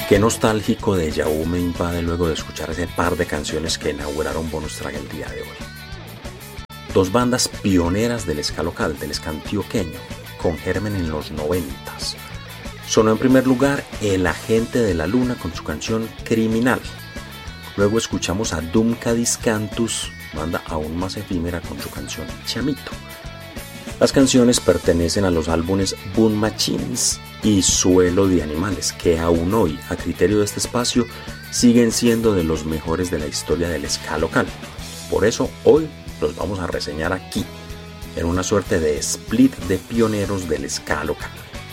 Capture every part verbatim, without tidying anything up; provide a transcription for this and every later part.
Qué nostálgico déjà vu me invade luego de escuchar ese par de canciones que inauguraron Bonus Track el día de hoy. Dos bandas pioneras del ska local, del ska antioqueño, con germen en los noventas. Sonó en primer lugar El Agente de la Luna con su canción Criminal. Luego escuchamos a Dumka Discantus, banda aún más efímera, con su canción Chamito. Las canciones pertenecen a los álbumes Boom Machines y Suelo de Animales, que aún hoy, a criterio de este espacio, siguen siendo de los mejores de la historia del ska local. Por eso hoy los vamos a reseñar aquí, en una suerte de split de pioneros del ska local.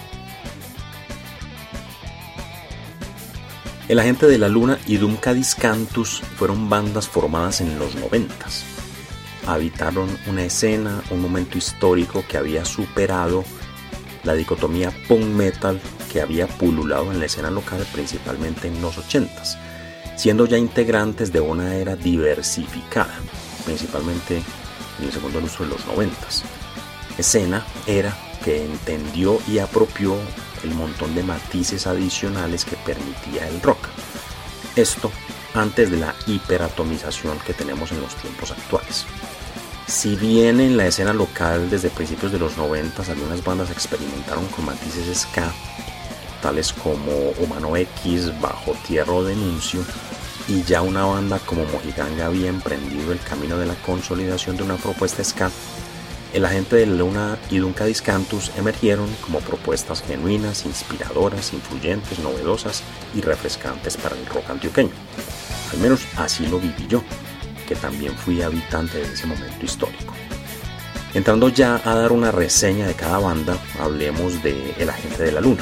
El Agente de la Luna y Dumka Discantus fueron bandas formadas en los noventas. Habitaron una escena, un momento histórico que había superado la dicotomía punk metal que había pululado en la escena local principalmente en los ochentas, siendo ya integrantes de una era diversificada, principalmente en el segundo lustro de los noventas. Escena era que entendió y apropió el montón de matices adicionales que permitía el rock. Esto antes de la hiperatomización que tenemos en los tiempos actuales. Si bien en la escena local desde principios de los noventas algunas bandas experimentaron con matices ska, tales como Humano X, Bajo Tierra o Denuncio, y ya una banda como Mojiganga había emprendido el camino de la consolidación de una propuesta ska, El Agente de la Luna y Dumka Discantus emergieron como propuestas genuinas, inspiradoras, influyentes, novedosas y refrescantes para el rock antioqueño. Al menos así lo viví yo, que también fui habitante de ese momento histórico. Entrando ya a dar una reseña de cada banda, hablemos de El Agente de la Luna.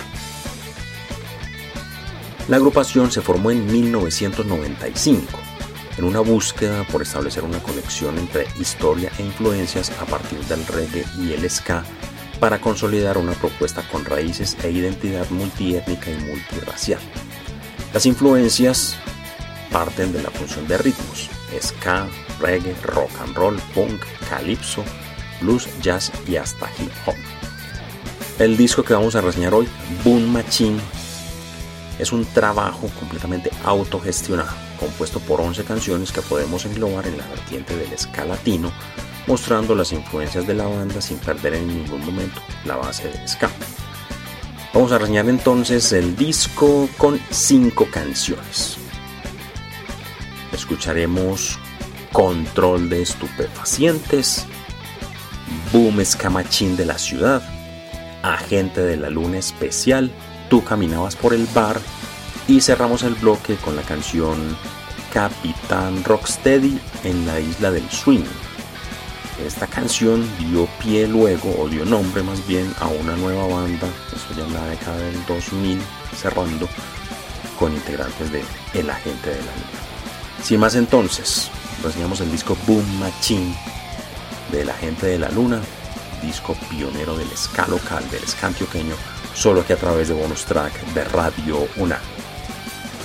La agrupación se formó en mil novecientos noventa y cinco, en una búsqueda por establecer una conexión entre historia e influencias a partir del reggae y el ska para consolidar una propuesta con raíces e identidad multiétnica y multirracial. Las influencias parten de la función de ritmos: ska, reggae, rock and roll, punk, calipso, blues, jazz y hasta hip hop. El disco que vamos a reseñar hoy, Boom Machine, es un trabajo completamente autogestionado, compuesto por once canciones que podemos englobar en la vertiente del ska latino, mostrando las influencias de la banda sin perder en ningún momento la base del ska. Vamos a reseñar entonces el disco con cinco canciones. Escucharemos Control de Estupefacientes, Boom Ska Machine de la Ciudad, Agente de la Luna Especial, Tú Caminabas por el Bar, y cerramos el bloque con la canción Capitán Rocksteady en la Isla del Swing. Esta canción dio pie luego, o dio nombre más bien, a una nueva banda, eso ya en la década del dos mil, cerrando, con integrantes de El Agente de la Luna. Sin más entonces, reseñamos el disco Boom Machine de El Agente de la Luna, disco pionero del ska local, del ska antioqueño, solo que a través de Bonus Track de Radio UNAM.